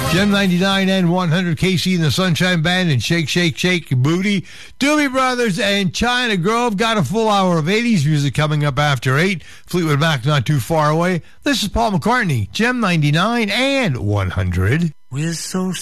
Gem 99 and 100, KC and the Sunshine Band, and Shake, Shake, Shake Your Booty. Doobie Brothers and China Grove. Got a full hour of 80s music coming up after 8. Fleetwood Mac not too far away. This is Paul McCartney, Gem 99 and 100. We're so